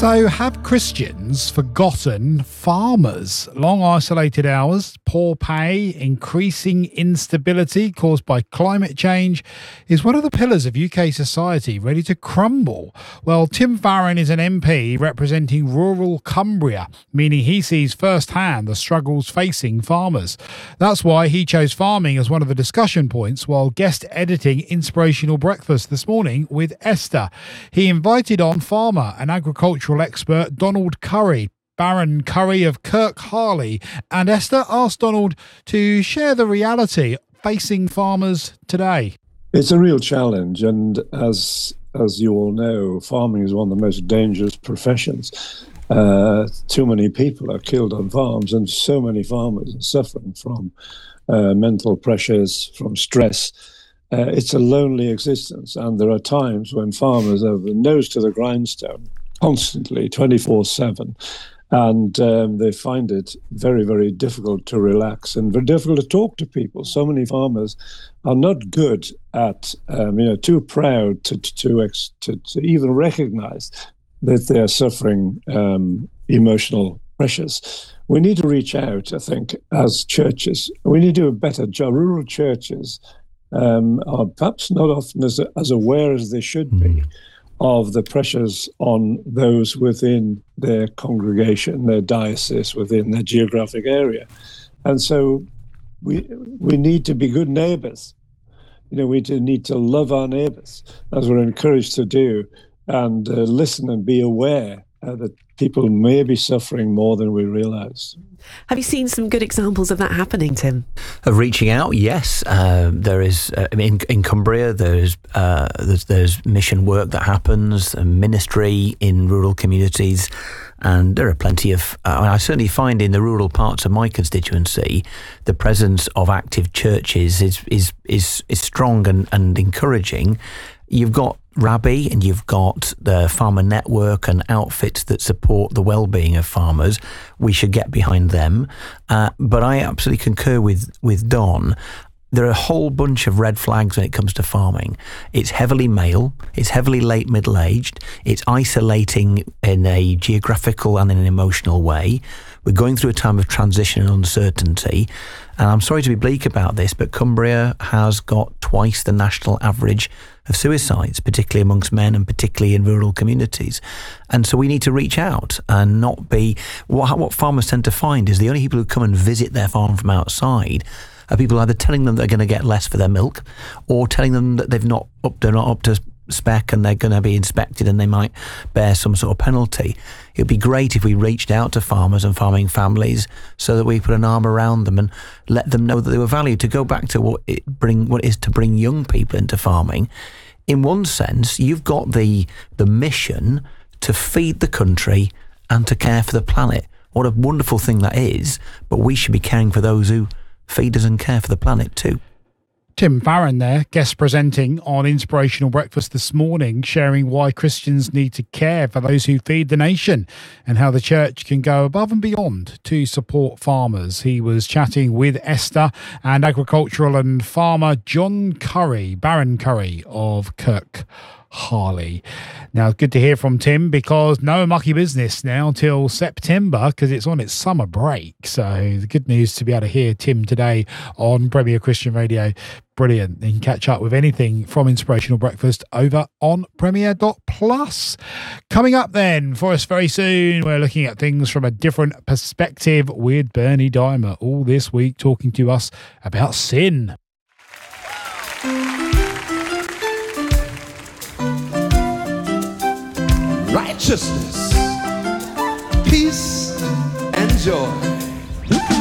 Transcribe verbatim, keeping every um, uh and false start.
So, have Christians forgotten farmers? Long isolated hours, poor pay, increasing instability caused by climate change is one of the pillars of U K society ready to crumble. Well, Tim Farron is an M P representing rural Cumbria, meaning he sees firsthand the struggles facing farmers. That's why he chose farming as one of the discussion points while guest editing Inspirational Breakfast this morning with Esther. He invited on farmer and agricultural expert Donald Curry, Baron Curry of Kirk Harley, and Esther asked Donald to share the reality facing farmers today. It's a real challenge, and as as you all know, farming is one of the most dangerous professions. Uh, too many people are killed on farms, and so many farmers are suffering from uh, mental pressures, from stress. Uh, it's a lonely existence, and there are times when farmers have the nose to the grindstone constantly, twenty-four seven, and um, they find it very, very difficult to relax and very difficult to talk to people. So many farmers are not good at, um, you know, too proud to to, ex- to to even recognize that they are suffering um, emotional pressures. We need to reach out, I think, as churches. We need to do a better job. Rural churches um, are perhaps not often as, as aware as they should be of the pressures on those within their congregation, their diocese, within their geographic area. And so we we need to be good neighbours. You know, we do need to love our neighbours, as we're encouraged to do, and uh, listen and be aware uh, that people may be suffering more than we realise. Have you seen some good examples of that happening, Tim? Of reaching out, yes. Uh, there is uh, in, in Cumbria. There's, uh, there's there's mission work that happens, and ministry in rural communities, and there are plenty of. Uh, I certainly find in the rural parts of my constituency, the presence of active churches is is is, is strong and, and encouraging. You've got Rabbi and you've got the Farmer Network and outfits that support the well-being of farmers. We should get behind them. Uh, but I absolutely concur with, with Don. There are a whole bunch of red flags when it comes to farming. It's heavily male, it's heavily late middle-aged, it's isolating in a geographical and in an emotional way. We're going through a time of transition and uncertainty. And I'm sorry to be bleak about this, but Cumbria has got twice the national average of suicides, particularly amongst men and particularly in rural communities. And so we need to reach out and not be... What, what farmers tend to find is the only people who come and visit their farm from outside are people either telling them they're going to get less for their milk or telling them that they've not up, they're not up to spec and they're going to be inspected and they might bear some sort of penalty. It would be great if we reached out to farmers and farming families so that we put an arm around them and let them know that they were valued. To go back to what it bring what it is to bring young people into farming, in one sense, you've got the the mission to feed the country and to care for the planet. What a wonderful thing that is, but we should be caring for those who feed us and care for the planet too. Tim Farron there, guest presenting on Inspirational Breakfast this morning, sharing why Christians need to care for those who feed the nation and how the church can go above and beyond to support farmers. He was chatting with Esther and agricultural and farmer John Curry, Baron Curry of Kirk Harley. Now, good to hear from Tim, because no mucky business now till September because it's on its summer break. So the good news to be able to hear Tim today on Premier Christian Radio. Brilliant. You can catch up with anything from Inspirational Breakfast over on premier dot plus. Coming up then for us very soon, we're looking at things from a different perspective with Bernie Dimer all this week, talking to us about sin. Righteousness, peace, and joy